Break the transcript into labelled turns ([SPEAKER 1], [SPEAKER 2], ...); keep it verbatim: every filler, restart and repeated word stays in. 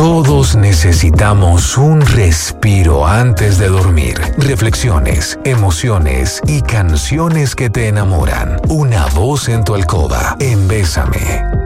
[SPEAKER 1] Todos necesitamos un respiro antes de dormir. Reflexiones, emociones y canciones que te enamoran. Una voz en tu alcoba en Bésame.